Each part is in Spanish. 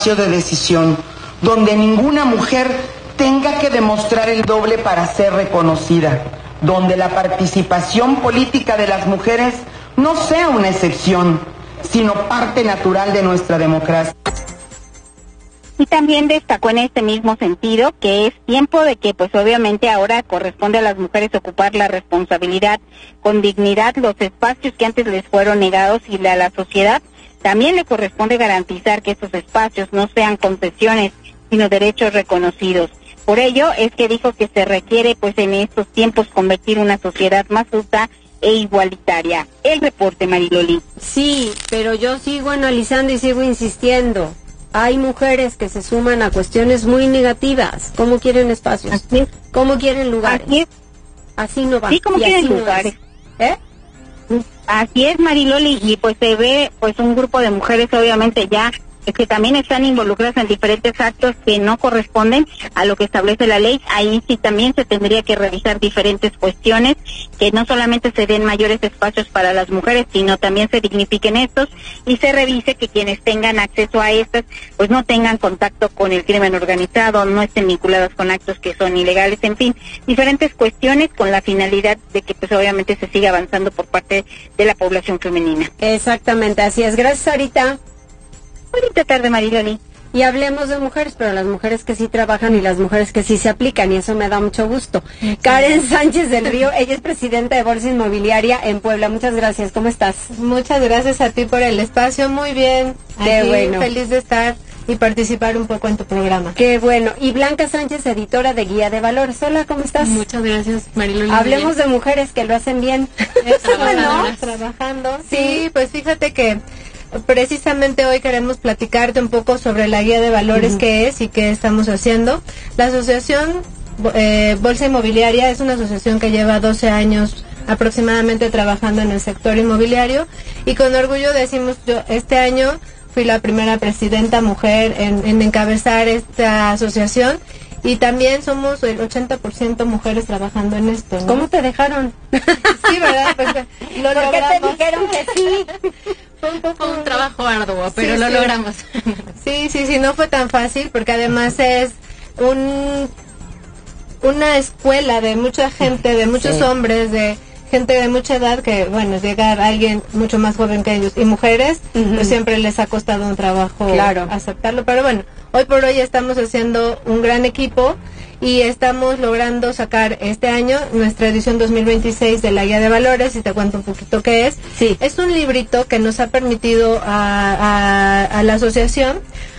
de decisión, donde ninguna mujer tenga que demostrar el doble para ser reconocida, donde la participación política de las mujeres no sea una excepción, sino parte natural de nuestra democracia. Y también destacó en este mismo sentido que es tiempo de que, pues obviamente ahora corresponde a las mujeres ocupar la responsabilidad con dignidad, los espacios que antes les fueron negados, y a la sociedad también le corresponde garantizar que estos espacios no sean concesiones, sino derechos reconocidos. Por ello es que dijo que se requiere, pues en estos tiempos, convertir una sociedad más justa e igualitaria. El reporte, Mariloli. Sí, pero yo sigo analizando y sigo insistiendo. Hay mujeres que se suman a cuestiones muy negativas. ¿Cómo quieren espacios? Así es. ¿Cómo quieren lugares? Así es. Así no va. Sí, como quieren no lugares. ¿Eh? Así es, Mariloli, y pues se ve pues un grupo de mujeres obviamente ya que también están involucradas en diferentes actos que no corresponden a lo que establece la ley. Ahí sí también se tendría que revisar diferentes cuestiones, que no solamente se den mayores espacios para las mujeres, sino también se dignifiquen estos y se revise que quienes tengan acceso a estas pues no tengan contacto con el crimen organizado, no estén vinculadas con actos que son ilegales, en fin, diferentes cuestiones con la finalidad de que pues obviamente se siga avanzando por parte de la población femenina. Exactamente, así es. Gracias, Sarita. Bonita tarde, Mariloli. Y hablemos de mujeres, pero las mujeres que sí trabajan y las mujeres que sí se aplican, y eso me da mucho gusto. Sí. Karen Sánchez del Río, ella es presidenta de Bolsa Inmobiliaria en Puebla. Muchas gracias, ¿cómo estás? Muchas gracias a ti por el espacio, muy bien. Qué aquí, bueno. Feliz de estar y participar un poco en tu programa. Qué bueno. Y Blanca Sánchez, editora de Guía de Valores. Hola, ¿cómo estás? Muchas gracias, Mariloli. Hablemos de mujeres que lo hacen bien. Trabajando. Sí, pues fíjate que precisamente hoy queremos platicarte un poco sobre la guía de valores, qué es y qué estamos haciendo. La asociación Bolsa Inmobiliaria es una asociación que lleva 12 años aproximadamente trabajando en el sector inmobiliario, y con orgullo decimos, yo este año fui la primera presidenta mujer en encabezar esta asociación, y también somos el 80% mujeres trabajando en esto, ¿no? ¿Cómo te dejaron? Sí, ¿verdad? Pues, lo ¿por logramos. qué te dijeron que sí? Fue un trabajo arduo, pero lo logramos. Sí, no fue tan fácil, porque además es una escuela de mucha gente, de muchos hombres, de gente de mucha edad, que bueno, llegar a alguien mucho más joven que ellos y mujeres, pues siempre les ha costado un trabajo aceptarlo, pero bueno, hoy por hoy estamos haciendo un gran equipo y estamos logrando sacar este año nuestra edición 2026 de la Guía de Valores, y te cuento un poquito qué es. Sí. Es un librito que nos ha permitido a la asociación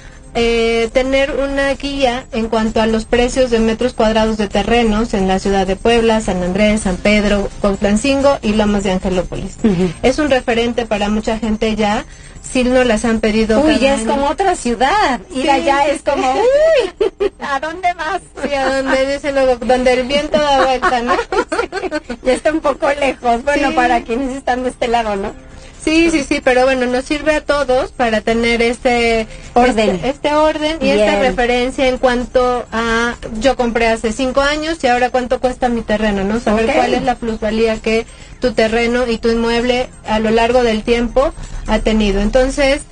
tener una guía en cuanto a los precios de metros cuadrados de terrenos en la ciudad de Puebla, San Andrés, San Pedro, Cuautlancingo y Lomas de Angelópolis. Es un referente para mucha gente ya. Sí nos las han pedido. Uy, ya año. Es como otra ciudad. Ir allá es como, uy, ¿a dónde vas? Sí, a donde dice luego, donde el viento da vuelta, ¿no? Ya está un poco lejos. Bueno, para quienes están de este lado, ¿no? Sí, pero bueno, nos sirve a todos para tener este orden y esta referencia en cuanto a, yo compré hace 5 años y ahora cuánto cuesta mi terreno, ¿no? Saber cuál es la plusvalía que tu terreno y tu inmueble a lo largo del tiempo ha tenido. Entonces,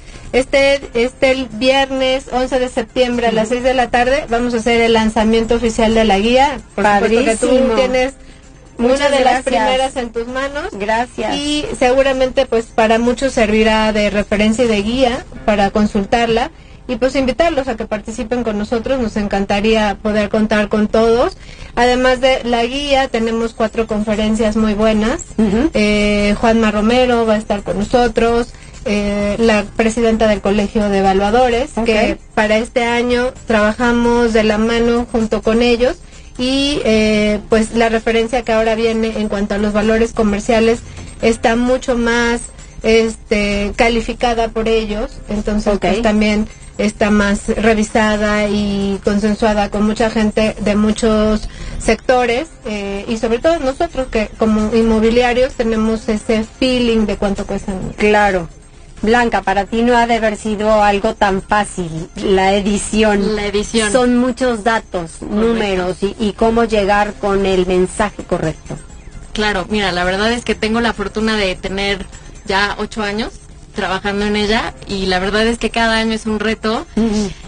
el viernes 11 de septiembre a las 6 de la tarde vamos a hacer el lanzamiento oficial de la guía. Por supuesto que tú tienes una de las primeras en tus manos. Gracias. Y seguramente pues para muchos servirá de referencia y de guía para consultarla, y pues invitarlos a que participen con nosotros. Nos encantaría poder contar con todos. Además de la guía, tenemos 4 conferencias muy buenas. Juanma Romero va a estar con nosotros, la presidenta del Colegio de Evaluadores, que para este año trabajamos de la mano junto con ellos. Y pues la referencia que ahora viene en cuanto a los valores comerciales está mucho más calificada por ellos, entonces pues también está más revisada y consensuada con mucha gente de muchos sectores, y sobre todo nosotros que como inmobiliarios tenemos ese feeling de cuánto cuestan. Claro. Blanca, para ti no ha de haber sido algo tan fácil la edición. La edición. Son muchos datos, números y cómo llegar con el mensaje correcto. Claro, mira, la verdad es que tengo la fortuna de tener ya 8 años trabajando en ella y la verdad es que cada año es un reto.